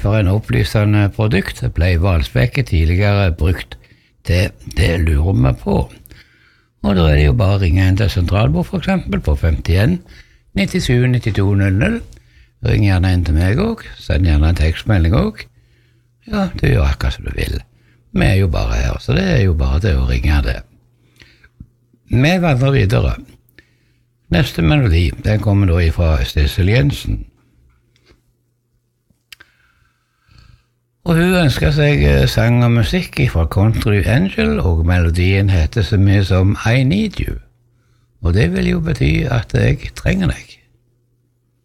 for en opplysende produkt. Ble valspekket tidligere brukt til det lurer vi på. Og da det jo bare å ringe inn til sentralbord for eksempel på 51 97 92 00. Ring gjerne inn til meg også, send gjerne en tekstmelding også. Ja, du gjør akkurat som du vil. Vi jo bare her, så det jo bare det å ringe det. Vi vandrer videre. Neste melodi, den kommer da fra Sissel Jensen. Og hun ønsker seg sang og musikk fra Country Angel, og melodien heter så mye som I Need You. Og det vil jo bety at jeg trenger deg.